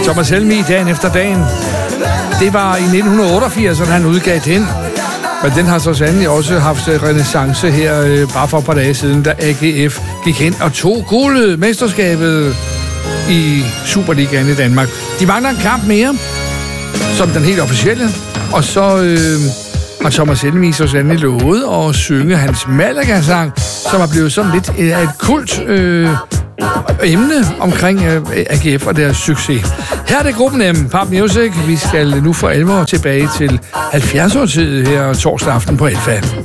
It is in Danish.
Thomas Helmig, Dagen efter dagen. Det var i 1988, at han udgav den. Men den har så sandelig også haft renæssance her bare for et par dage siden, da AGF gik hen og tog guldet, mesterskabet i Superligaen i Danmark. De mangler en kamp mere, som den helt officielle, og så har Thomas Helmig så sandelig lovet at synge hans Malaga-sang, som er blevet sådan lidt af et kult emne omkring AGF og deres succes. Her er det gruppen M, Pop Music. Vi skal nu for alvor tilbage til 70'er-tiden her torsdag aften på Alfa.